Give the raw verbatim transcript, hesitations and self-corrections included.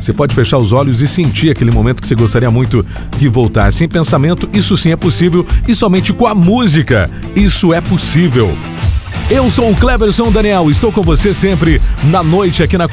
Você pode fechar os olhos e sentir aquele momento que você gostaria muito de voltar. Sem pensamento, isso sim é possível e somente com a música isso é possível. Eu sou o Cleverson Daniel, estou com você sempre na noite aqui na